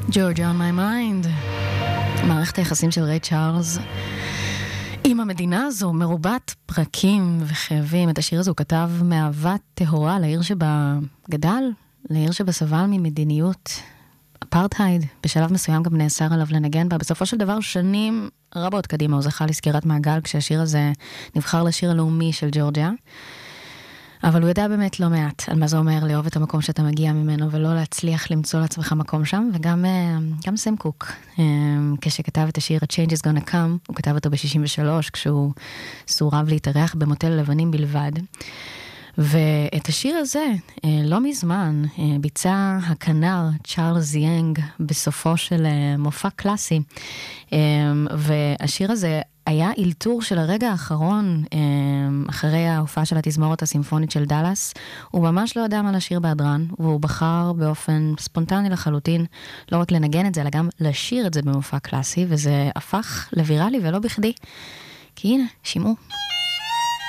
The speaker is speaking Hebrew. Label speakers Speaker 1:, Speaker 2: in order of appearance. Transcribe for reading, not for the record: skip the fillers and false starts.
Speaker 1: Georgia on my mind. מערכת היחסים של ריי צ'ארלס עם המדינה הזו מרובת פרקים וכאבים. את השיר הזה הוא כתב מאהבה טהורה לעיר שבה גדל, לעיר שבה סבל ממדיניות אפרטהייד. בשלב מסוים גם נאסר עליו לנגן בה. בסופו של דבר שנים רבות קדימה הוא זכה לסגירת מעגל כשהשיר הזה נבחר לשיר הלאומי של ג'ורג'יה. אבל הוא ידע באמת לא מעט על מה זה אומר לאהוב את המקום שאתה מגיע ממנו ולא להצליח למצוא לעצמך מקום שם. וגם סם קוק, כשכתב את השיר A Change is Gonna Come, הוא כתב אותו ב-63 כשהוא סורב להתארח במוטל לבנים בלבד. ואת השיר הזה לא מזמן ביצע הכנר צ'ארלס יאנג בסופו של מופע קלאסי, והשיר הזה היה אילתור של הרגע האחרון אחרי ההופעה של התזמורת הסימפונית של דלס. הוא ממש לא ידע מה לשיר בהדרן, והוא בחר באופן ספונטני לחלוטין לא רק לנגן את זה, אלא גם לשיר את זה במופע קלאסי, וזה הפך לוויראלי ולא בכדי. כי הנה, שימו.